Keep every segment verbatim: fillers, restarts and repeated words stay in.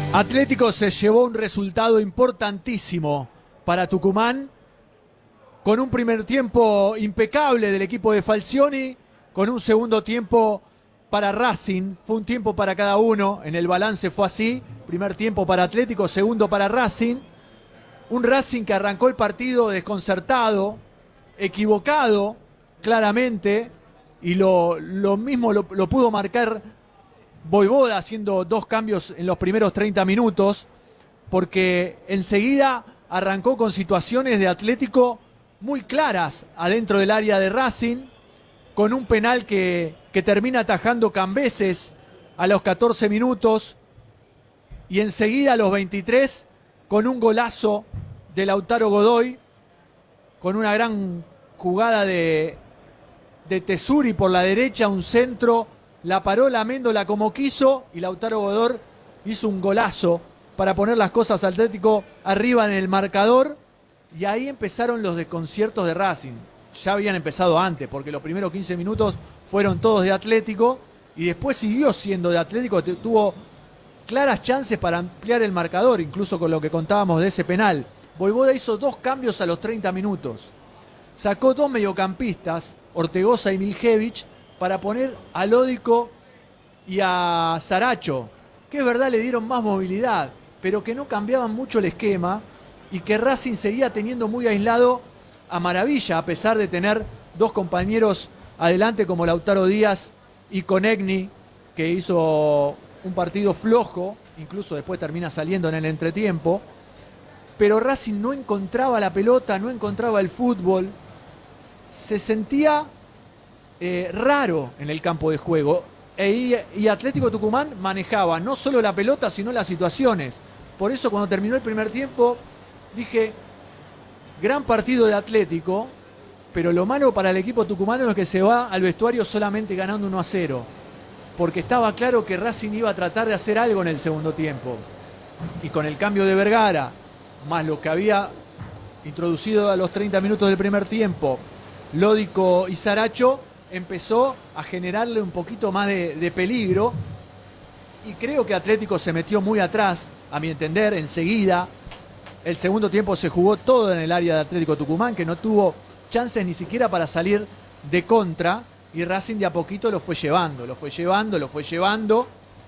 Atlético se llevó un resultado importantísimo para Tucumán, con un primer tiempo impecable del equipo de Falcioni, con un segundo tiempo para Racing, fue un tiempo para cada uno, en el balance fue así, primer tiempo para Atlético, segundo para Racing, un Racing que arrancó el partido desconcertado, equivocado claramente, y lo, lo mismo lo, lo pudo marcar Vojvoda haciendo dos cambios en los primeros treinta minutos, porque enseguida arrancó con situaciones de Atlético muy claras adentro del área de Racing, con un penal que, que termina atajando Cambeses a los catorce minutos, y enseguida a los veintitrés con un golazo de Lautaro Godoy, con una gran jugada de, de Tesuri por la derecha, un centro, la paró la Méndola como quiso y Lautaro Godoy hizo un golazo para poner las cosas Atlético arriba en el marcador, y ahí empezaron los desconciertos de Racing. Ya habían empezado antes, porque los primeros quince minutos fueron todos de Atlético y después siguió siendo de Atlético, tuvo claras chances para ampliar el marcador, incluso con lo que contábamos de ese penal. Vojvoda hizo dos cambios a los treinta minutos. Sacó dos mediocampistas, Ortegoza y Miljevich, para poner a Lódico y a Saracho, que es verdad le dieron más movilidad, pero que no cambiaban mucho el esquema y que Racing seguía teniendo muy aislado a Maravilla, a pesar de tener dos compañeros adelante como Lautaro Díaz y Conegni, que hizo un partido flojo, incluso después termina saliendo en el entretiempo, pero Racing no encontraba la pelota, no encontraba el fútbol, se sentía eh, raro en el campo de juego, e, y Atlético Tucumán manejaba no solo la pelota, sino las situaciones. Por eso cuando terminó el primer tiempo dije, gran partido de Atlético, pero lo malo para el equipo tucumano es que se va al vestuario solamente ganando uno a cero, porque estaba claro que Racing iba a tratar de hacer algo en el segundo tiempo, y con el cambio de Vergara, más lo que había introducido a los treinta minutos del primer tiempo Lódico y Saracho, empezó a generarle un poquito más de, de peligro, y creo que Atlético se metió muy atrás, a mi entender, enseguida. El segundo tiempo se jugó todo en el área de Atlético Tucumán, que no tuvo chances ni siquiera para salir de contra, y Racing de a poquito lo fue llevando, lo fue llevando, lo fue llevando,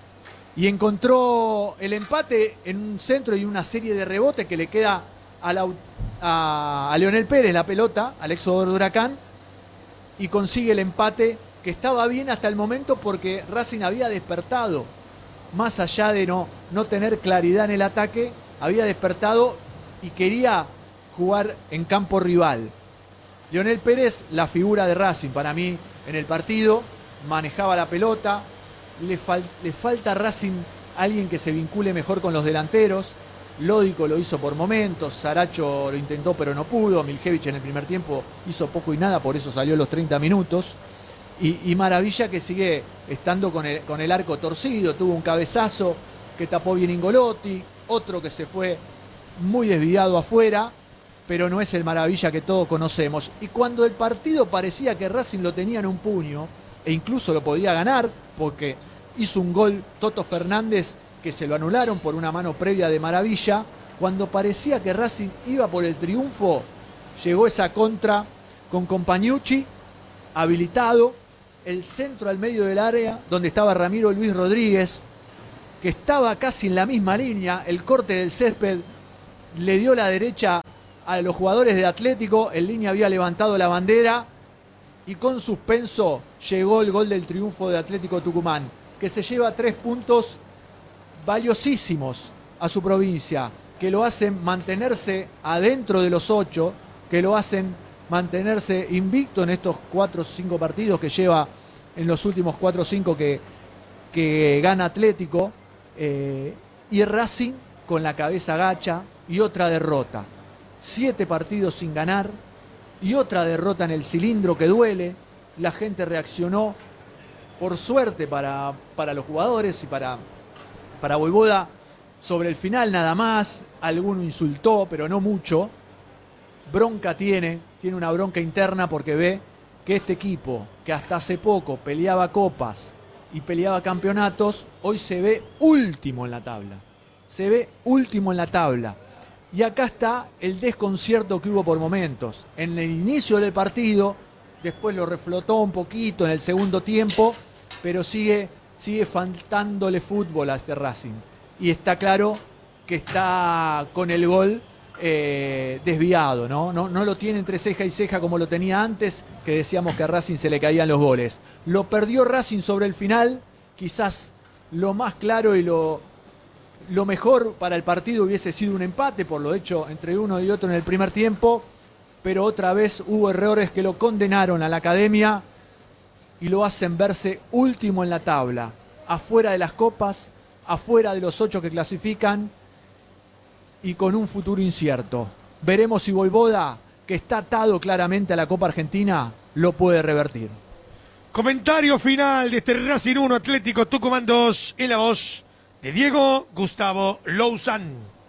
y encontró el empate en un centro y una serie de rebotes que le queda a, la, a, a Leonel Pérez la pelota, al ex jugador de Huracán, y consigue el empate, que estaba bien hasta el momento porque Racing había despertado, más allá de no, no tener claridad en el ataque, había despertado y quería jugar en campo rival. Leonel Pérez, la figura de Racing para mí en el partido, manejaba la pelota, le, fal, le falta a Racing alguien que se vincule mejor con los delanteros. Lódico lo hizo por momentos, Saracho lo intentó pero no pudo, Miljevich en el primer tiempo hizo poco y nada, por eso salió a los treinta minutos, y, y Maravilla, que sigue estando con el, con el arco torcido, tuvo un cabezazo que tapó bien Ingolotti, otro que se fue muy desviado afuera, pero no es el Maravilla que todos conocemos. Y cuando el partido parecía que Racing lo tenía en un puño, e incluso lo podía ganar, porque hizo un gol Toto Fernández que se lo anularon por una mano previa de Maravilla, cuando parecía que Racing iba por el triunfo, llegó esa contra con Compañucci, habilitado, el centro al medio del área, donde estaba Ramiro Luis Rodríguez, que estaba casi en la misma línea, el corte del césped le dio la derecha a los jugadores de Atlético, en línea había levantado la bandera, y con suspenso llegó el gol del triunfo de Atlético Tucumán, que se lleva tres puntos valiosísimos a su provincia, que lo hacen mantenerse adentro de los ocho, que lo hacen mantenerse invicto en estos cuatro o cinco partidos que lleva, en los últimos cuatro o cinco que, que gana Atlético, eh, y Racing con la cabeza gacha y otra derrota. Siete partidos sin ganar y otra derrota en el cilindro que duele. La gente reaccionó, por suerte para, para los jugadores y para, para Vojvoda, sobre el final nada más. Alguno insultó, pero no mucho. Bronca tiene, tiene una bronca interna porque ve que este equipo, que hasta hace poco peleaba copas y peleaba campeonatos, hoy se ve último en la tabla. se ve último en la tabla. Y acá está el desconcierto que hubo por momentos. En el inicio del partido, después lo reflotó un poquito en el segundo tiempo, pero sigue, sigue faltándole fútbol a este Racing. Y está claro que está con el gol eh, desviado, ¿no? ¿no? No lo tiene entre ceja y ceja como lo tenía antes, que decíamos que a Racing se le caían los goles. Lo perdió Racing sobre el final, quizás lo más claro y lo... Lo mejor para el partido hubiese sido un empate, por lo hecho entre uno y otro en el primer tiempo, pero otra vez hubo errores que lo condenaron a la academia y lo hacen verse último en la tabla, afuera de las copas, afuera de los ocho que clasifican y con un futuro incierto. Veremos si Vojvoda, que está atado claramente a la Copa Argentina, lo puede revertir. Comentario final de este Racing uno Atlético Tucumán dos en la voz de Diego Gustavo Louzán.